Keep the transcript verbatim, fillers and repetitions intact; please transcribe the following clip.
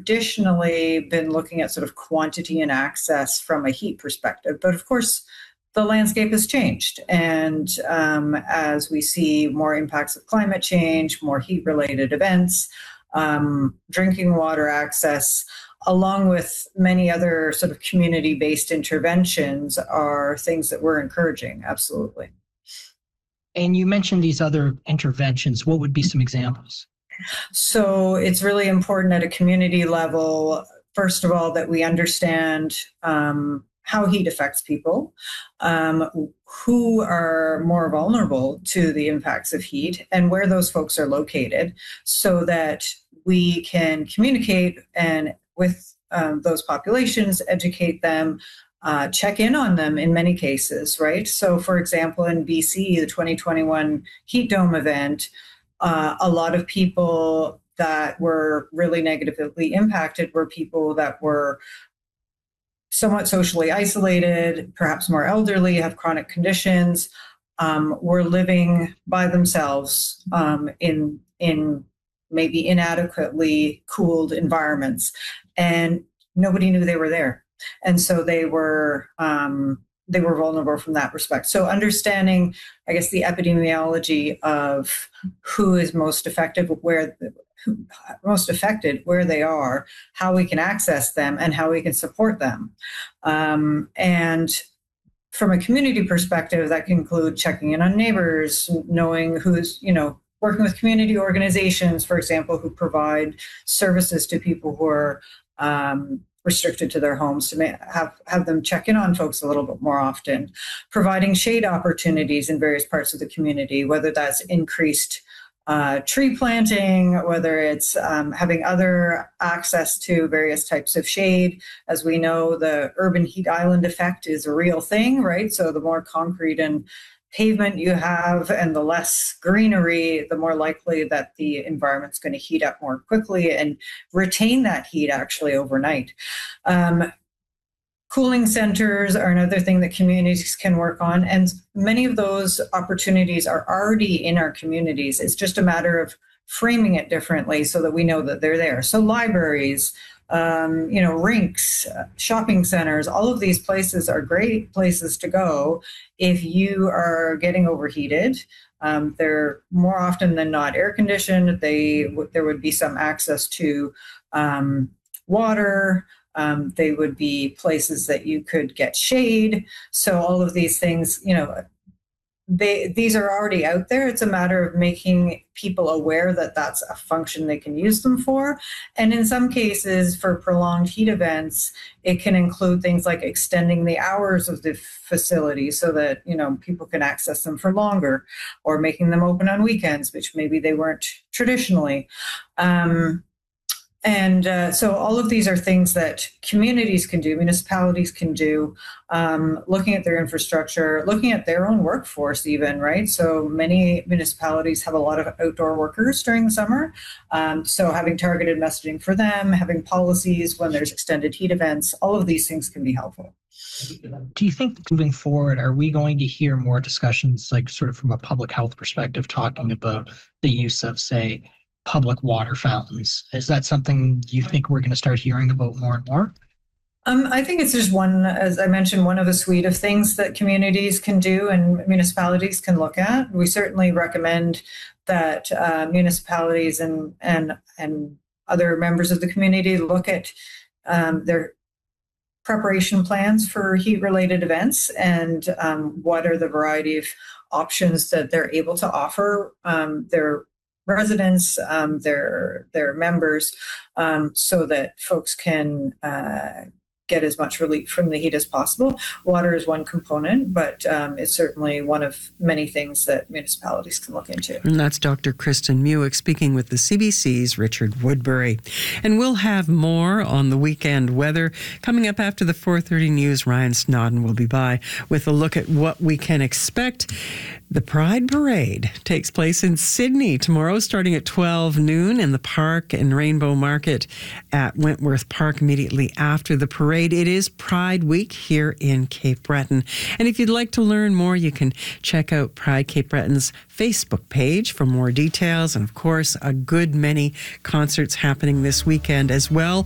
traditionally been looking at sort of quantity and access from a heat perspective. But of course, the landscape has changed. And um, as we see more impacts of climate change, more heat-related events, um, drinking water access, along with many other sort of community-based interventions, are things that we're encouraging, absolutely. And you mentioned these other interventions. What would be some examples? So it's really important at a community level, first of all, that we understand um, how heat affects people, um, who are more vulnerable to the impacts of heat, and where those folks are located, so that we can communicate and with um, those populations, educate them, uh, check in on them in many cases, right? So for example, in B C, the twenty twenty-one Heat Dome event, uh, a lot of people that were really negatively impacted were people that were somewhat socially isolated, perhaps more elderly, have chronic conditions, um, were living by themselves um, in, in maybe inadequately cooled environments, and nobody knew they were there. And so they were um, they were vulnerable from that respect. So understanding, I guess, the epidemiology of who is most effective, where who, most affected, where they are, how we can access them, and how we can support them. Um, and from a community perspective, that can include checking in on neighbors, knowing who's, you know, working with community organizations, for example, who provide services to people who are um, restricted to their homes, to have, have them check in on folks a little bit more often, providing shade opportunities in various parts of the community, whether that's increased uh, tree planting, whether it's um, having other access to various types of shade. As we know, the urban heat island effect is a real thing, right? So the more concrete and pavement you have and the less greenery, the more likely that the environment's going to heat up more quickly and retain that heat actually overnight. Um, cooling centers are another thing that communities can work on, and many of those opportunities are already in our communities. It's just a matter of framing it differently so that we know that they're there. So libraries, Um, you know, rinks, shopping centers, all of these places are great places to go if you are getting overheated. Um, they're more often than not air conditioned. They there would be some access to um, water. Um, they would be places that you could get shade. So all of these things, you know, They, these are already out there. It's a matter of making people aware that that's a function they can use them for. And in some cases, for prolonged heat events, it can include things like extending the hours of the facility so that, you know, people can access them for longer, or making them open on weekends, which maybe they weren't traditionally. Um, And uh, so all of these are things that communities can do, municipalities can do, um, looking at their infrastructure, looking at their own workforce even, right? So many municipalities have a lot of outdoor workers during the summer. Um, so having targeted messaging for them, having policies when there's extended heat events, all of these things can be helpful. Do you think moving forward, are we going to hear more discussions, like sort of from a public health perspective, talking about the use of, say, public water fountains? Is that something you think we're going to start hearing about more and more? Um, I think it's just one, as I mentioned, one of a suite of things that communities can do and municipalities can look at. We certainly recommend that uh, municipalities and, and, and other members of the community look at um, their preparation plans for heat-related events and um, what are the variety of options that they're able to offer um, their residents, um, their their members, um, so that folks can uh, get as much relief from the heat as possible. Water is one component, but um, it's certainly one of many things that municipalities can look into. And that's Doctor Kristen Muick speaking with the C B C's Richard Woodbury. And we'll have more on the weekend weather coming up after the four thirty news. Ryan Snodden will be by with a look at what we can expect. The Pride Parade takes place in Sydney tomorrow, starting at twelve noon in the Park and Rainbow Market at Wentworth Park immediately after the parade. It is Pride Week here in Cape Breton. And if you'd like to learn more, you can check out Pride Cape Breton's Facebook page for more details. And of course, a good many concerts happening this weekend as well.